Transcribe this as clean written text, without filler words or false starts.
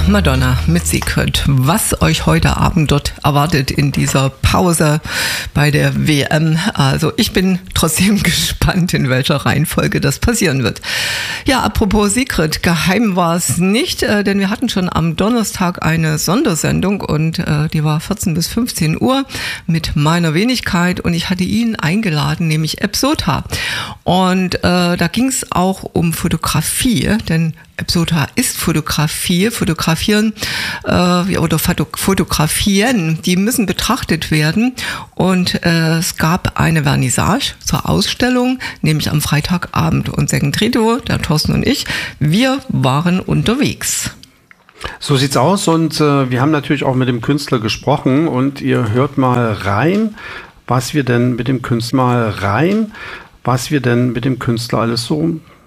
Madonna mit Secret. Was euch heute Abend dort erwartet in dieser Pause bei der WM. Also ich bin trotzdem gespannt, in welcher Reihenfolge das passieren wird. Ja, apropos Secret, geheim war es nicht, denn wir hatten schon am Donnerstag eine Sondersendung und die war 14 bis 15 Uhr mit meiner Wenigkeit und ich hatte ihn eingeladen, nämlich Epsota. Und da ging es auch um Fotografie, denn Epsota ist Fotografie, Fotografieren oder Fotografien, die müssen betrachtet werden und es gab eine Vernissage zur Ausstellung, nämlich am Freitagabend und Segentrito, der Thorsten und ich, wir waren unterwegs. So sieht's aus und wir haben natürlich auch mit dem Künstler gesprochen und ihr hört mal rein, was wir denn mit dem Künstler alles so